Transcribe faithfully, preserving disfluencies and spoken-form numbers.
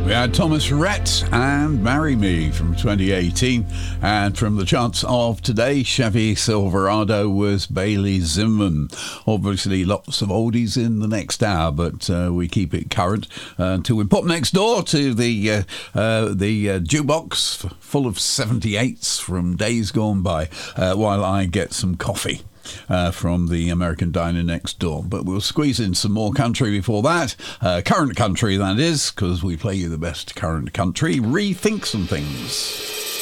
We had Thomas Rhett and Marry Me from twenty eighteen, and from the charts of today, Chevy Silverado was Bailey Zimmerman. Obviously lots of oldies in the next hour, but uh, we keep it current uh, until we pop next door to the uh, uh, the uh, jukebox f- full of seventy-eights from days gone by, uh, while I get some coffee Uh, from the American diner next door. But we'll squeeze in some more country before that. Uh, current country, that is, because we play you the best current country. Rethink some things.